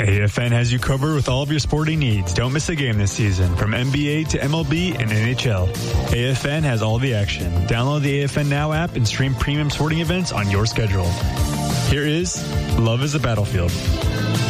AFN has you covered with all of your sporting needs. Don't miss a game this season, from NBA to MLB and NHL. AFN has all the action. Download the AFN Now app and stream premium sporting events on your schedule. Here is Love is a Battlefield.